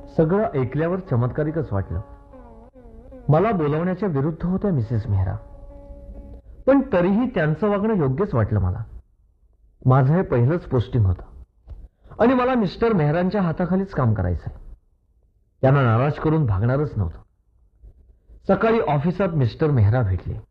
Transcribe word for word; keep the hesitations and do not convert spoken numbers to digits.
सगळं ऐकल्यावर चमत्कारिकच वाटलं. मला बोलवण्याच्या विरुद्ध होत्या मिसेस मेहरा, पण तरीही त्यांचं वागणं योग्यच वाटलं मला. माझं हे पहिलंच पोस्टिंग होतं आणि मला मिस्टर मेहरांच्या हाताखालीच काम करायचंय. त्यांना नाराज करून भागणारच नव्हतं. सकाळी ऑफिसात मिस्टर मेहरा भेटले.